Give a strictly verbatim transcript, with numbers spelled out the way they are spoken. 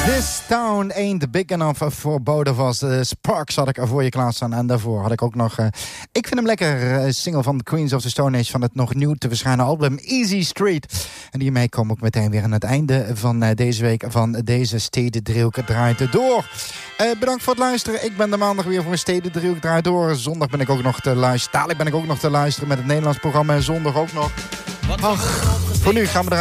This town ain't big enough for both of us. Uh, Sparks had ik voor je klaarstaan. En daarvoor had ik ook nog... Uh, ik vind hem lekker. Uh, single van Queens of the Stone Age van het nog nieuw te verschijnen album Easy Street. En hiermee kom ik meteen weer aan het einde van uh, deze week van deze Stedendriehoek draait door. Uh, bedankt voor het luisteren. Ik ben de maandag weer voor Stedendriehoek draait door. Zondag ben ik ook nog te luisteren. Dadelijk ben ik ook nog te luisteren met het Nederlands programma. En zondag ook nog. Ach, voor nu gaan we eruit.